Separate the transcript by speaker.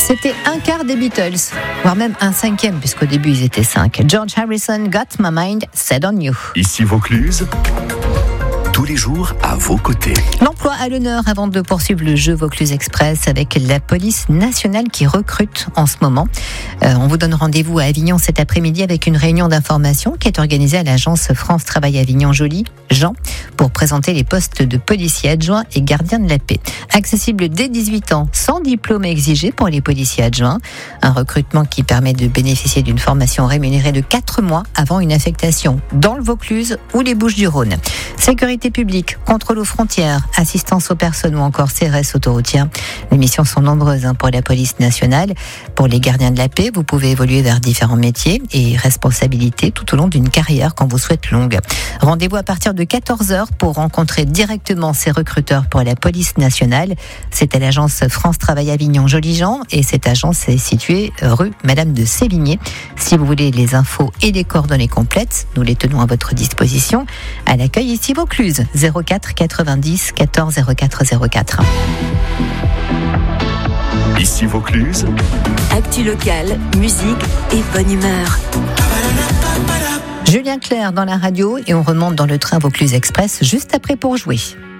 Speaker 1: C'était un quart des Beatles, voire même un cinquième, puisqu'au début ils étaient 5. George Harrison, Got My Mind Set on You.
Speaker 2: Ici Vaucluse, tous les jours à vos côtés.
Speaker 1: L'emploi à l'honneur avant de poursuivre le jeu Vaucluse Express avec la police nationale qui recrute en ce moment. On vous donne rendez-vous à Avignon cet après-midi avec une réunion d'information qui est organisée à l'agence France Travail Avignon Joly, Jean, pour présenter les postes de policiers adjoints et gardiens de la paix. Accessible dès 18 ans, sans diplôme exigé pour les policiers adjoints. Un recrutement qui permet de bénéficier d'une formation rémunérée de 4 mois avant une affectation dans le Vaucluse ou les Bouches-du-Rhône. Sécurité publique, contrôle aux frontières, assistance aux personnes ou encore CRS autoroutière. Les missions sont nombreuses pour la police nationale. Pour les gardiens de la paix, vous pouvez évoluer vers différents métiers et responsabilités tout au long d'une carrière qu'on vous souhaite longue. Rendez-vous à partir de 14h pour rencontrer directement ces recruteurs pour la police nationale. C'est à l'agence France Travail Avignon Joly-Jean et cette agence est située rue Madame de Sévigné. Si vous voulez les infos et les coordonnées complètes, nous les tenons à votre disposition à l'accueil ici Vaucluse, 04 90 14 04 04.
Speaker 2: Ici Vaucluse,
Speaker 3: actu locale, musique et bonne humeur.
Speaker 1: Julien Clerc dans la radio et on remonte dans le train Vaucluse Express juste après pour jouer.